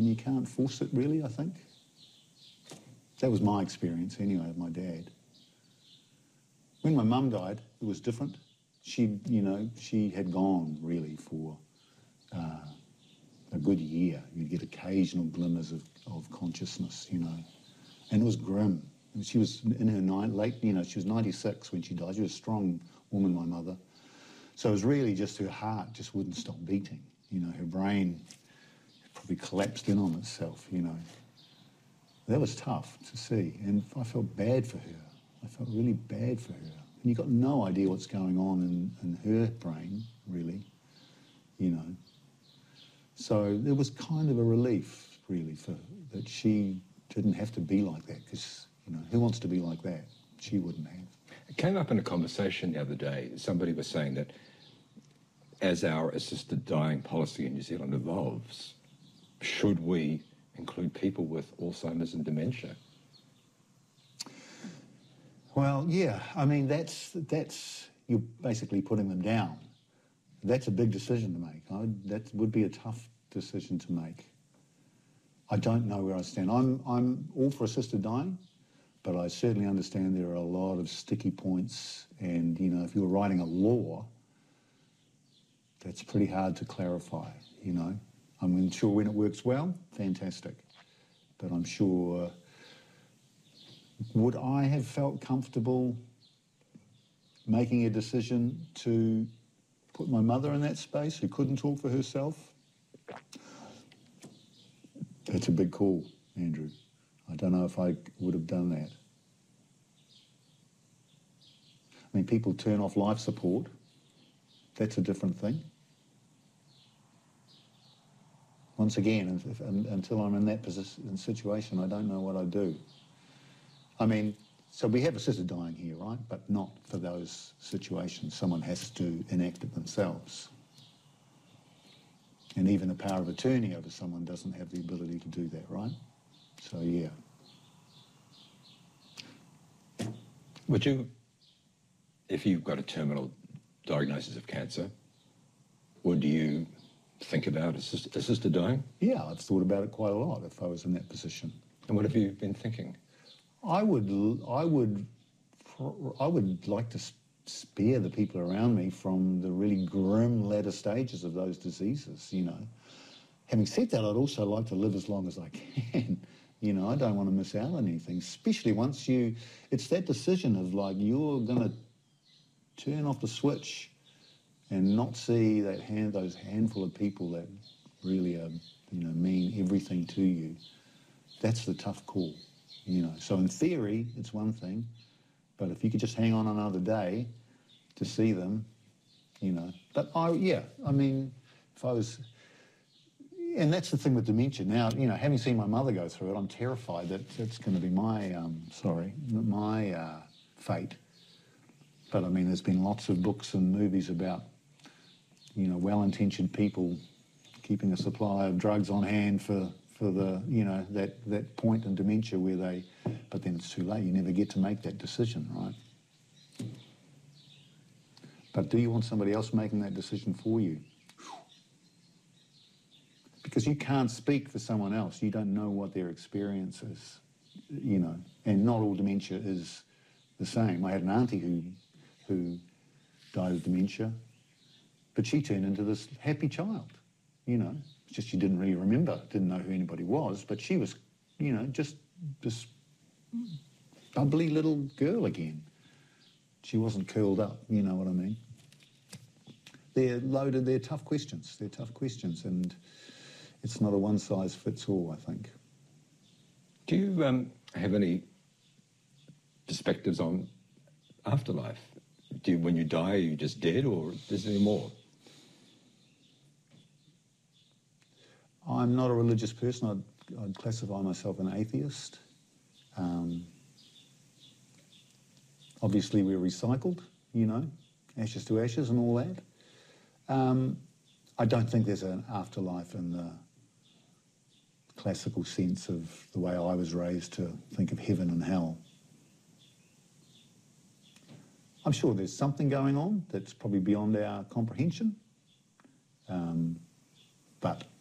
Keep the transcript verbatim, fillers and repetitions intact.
and you can't force it really, I think. That was my experience anyway of my dad. When my mum died, it was different. She, you know, she had gone really for uh, a good year. You'd get occasional glimmers of, of consciousness, you know, and it was grim. She was in her nine, late, you know, she was ninety-six when she died. She was a strong woman, my mother. So it was really just her heart just wouldn't stop beating. You know, her brain probably collapsed in on itself, you know. That was tough to see, and I felt bad for her. I felt really bad for her. And you've got no idea what's going on in, in her brain, really, you know. So it was kind of a relief, really, for that she didn't have to be like that, because, you know, who wants to be like that? She wouldn't have. It came up in a conversation the other day. Somebody was saying that as our assisted dying policy in New Zealand evolves, should we include people with Alzheimer's and dementia? Well, yeah, I mean, that's, that's you're basically putting them down. That's a big decision to make. I would, that would be a tough decision to make. I don't know where I stand. I'm, I'm all for assisted dying, but I certainly understand there are a lot of sticky points, and, you know, if you're writing a law, that's pretty hard to clarify, you know. I'm sure when it works well, fantastic. But I'm sure, would I have felt comfortable making a decision to put my mother in that space who couldn't talk for herself? That's a big call, Andrew. I don't know if I would have done that. I mean, people turn off life support. That's a different thing. Once again, if, until I'm in that position, situation, I don't know what I'd do. I mean, so we have assisted dying here, right? But not for those situations. Someone has to enact it themselves. And even a power of attorney over someone doesn't have the ability to do that, right? So, yeah. Would you, if you've got a terminal diagnosis of cancer, would you think about assist, assisted dying? Yeah, I've thought about it quite a lot if I was in that position. And what have you been thinking? I would, I would, I would like to spare the people around me from the really grim latter stages of those diseases, you know. Having said that, I'd also like to live as long as I can. You know, I don't want to miss out on anything, especially once you, it's that decision of like, you're going to turn off the switch and not see that hand, those handful of people that really are, you know, mean everything to you. That's the tough call, you know. So in theory, it's one thing, but if you could just hang on another day to see them, you know. But I, yeah, I mean, if I was, and that's the thing with dementia now, you know, having seen my mother go through it, I'm terrified that that's going to be my, um, sorry, my uh, fate. But I mean, there's been lots of books and movies about, you know, well-intentioned people keeping a supply of drugs on hand for, for the, you know, that, that point in dementia where they, but then it's too late. You never get to make that decision, right? But do you want somebody else making that decision for you? Because you can't speak for someone else. You don't know what their experience is, you know, and not all dementia is the same. I had an auntie who, who died of dementia, but she turned into this happy child, you know. It's just she didn't really remember, didn't know who anybody was, but she was, you know, just this bubbly little girl again. She wasn't curled up, you know what I mean. They're loaded, they're tough questions, they're tough questions, and it's not a one-size-fits-all, I think. Do you um, have any perspectives on afterlife? Do you, when you die, are you just dead, or is there more? I'm not a religious person. I'd, I'd classify myself an atheist. Um, obviously, we're recycled, you know, ashes to ashes and all that. Um, I don't think there's an afterlife in the classical sense of the way I was raised to think of heaven and hell. I'm sure there's something going on that's probably beyond our comprehension, um, but